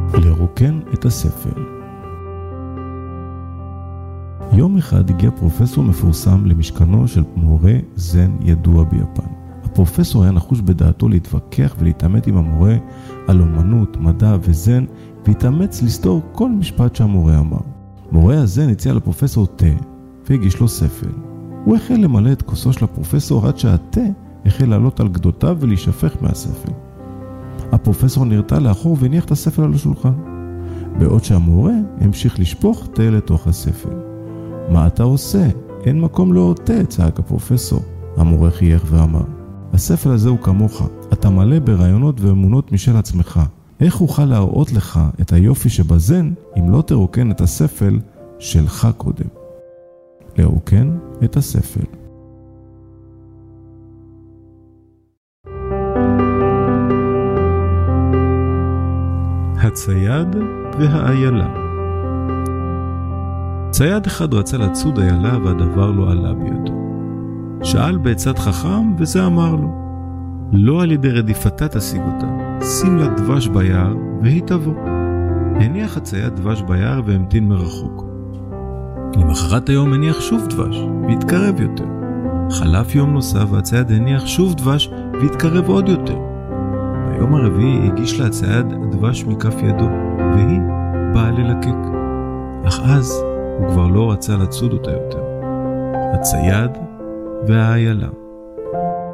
לרוקן את הספל. יום אחד הגיע פרופסור מפורסם למשכנו של מורה זן ידוע ביפן. הפרופסור היה נחוש בדעתו להתווכח ולהתעמת עם המורה על אומנות, מדע וזן, והתאמץ לסתור כל משפט שהמורה אמר. מורה הזן הציע לפרופסור תה והגיש לו ספל. הוא החל למלא את כוסו של הפרופסור עד שהתה החל לעלות על גדותיו ולהישפך מהספל. הפרופסור נרתע לאחור והניח את הספל על השולחן, בעוד שהמורה המשיך לשפוך תה לתוך הספל. מה אתה עושה? אין מקום לעוד תה, צעק הפרופסור. המורה חייך ואמר, הספל הזה הוא כמוך, אתה מלא ברעיונות ואמונות משל עצמך. איך אוכל להראות לך את היופי שבזן אם לא תרוקן את הספל שלך קודם? לרוקן את הספל. הצייד והאיילה. צייד אחד רצה לצוד איילה והדבר לא עלה בידו. שאל בעצת חכם וזה אמר לו, לא על ידי רדיפתה תשיג אותה, שים לה דבש ביער והיא תבוא. הניח הצייד דבש ביער והמתין מרחוק. למחרת היום הניח שוב דבש והתקרב יותר. חלף יום נוסף והצייד הניח שוב דבש והתקרב עוד יותר. ביום הרביעי הגיש לה הצייד דבש מכף ידו והיא באה ללקק. אך אז הוא כבר לא רצה לצוד אותה יותר. הצייד והאיילה.